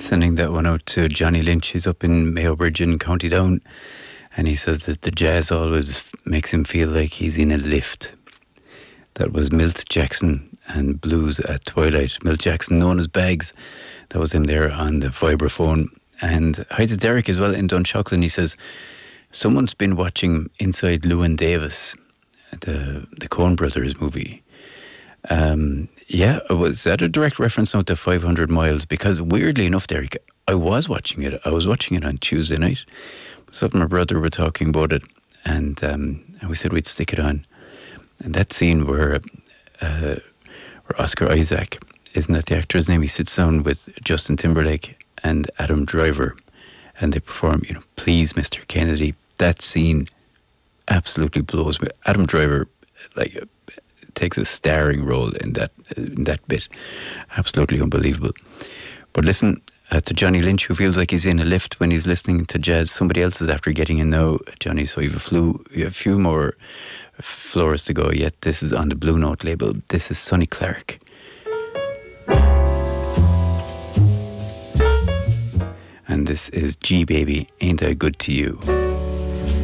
Sending that one out to Johnny Lynch. He's up in Mayo Bridge in County Down, and he says that the jazz always makes him feel like he's in a lift. That was Milt Jackson and Blues at Twilight. Milt Jackson, known as Bags. That was him there on the vibraphone. And hi to Derek as well in Dunshaughlin. He says, someone's been watching Inside Llewyn Davis, the Coen Brothers movie. Yeah, was that a direct reference now to 500 Miles? Because weirdly enough, Derek, I was watching it. I was watching it on Tuesday night. Myself and my brother were talking about it, and we said we'd stick it on. And that scene where Oscar Isaac, isn't that the actor's name? He sits down with Justin Timberlake and Adam Driver, and they perform, Please, Mr. Kennedy. That scene absolutely blows me. Adam Driver, takes a starring role in that bit. Absolutely unbelievable. But listen to Johnny Lynch, who feels like he's in a lift when he's listening to jazz. Somebody else is after getting in now, Johnny, so you have a few more floors to go yet. This is on the Blue Note label. This is Sonny Clark. And this is G Baby, Ain't I Good to You?